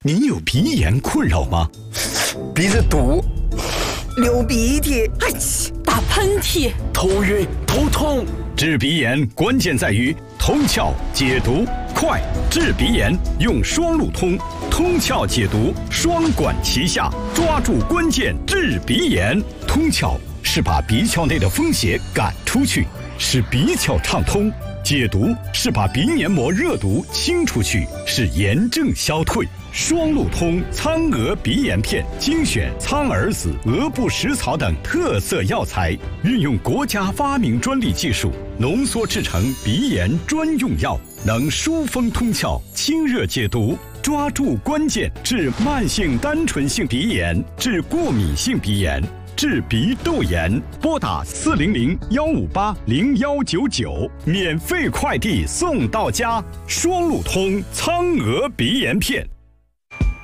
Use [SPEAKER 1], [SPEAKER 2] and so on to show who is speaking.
[SPEAKER 1] 您有鼻炎困扰吗？
[SPEAKER 2] 鼻子堵，
[SPEAKER 3] 流鼻涕，
[SPEAKER 4] 打喷嚏，
[SPEAKER 2] 头晕头痛。
[SPEAKER 1] 治鼻炎关键在于通窍解毒快，治鼻炎用双路通，通窍解毒双管齐下，抓住关键治鼻炎。通窍是把鼻窍内的风邪赶出去，使鼻窍畅通；解毒是把鼻黏膜热毒清出去，使炎症消退。双路通苍娥鼻炎片精选苍耳子、鹅不食草等特色药材，运用国家发明专利技术浓缩制成鼻炎专用药，能疏风通窍、清热解毒，抓住关键治慢性单纯性鼻炎、治过敏性鼻炎、治鼻窦炎。拨打400-158-0199，免费快递送到家。双路通苍娥鼻炎片。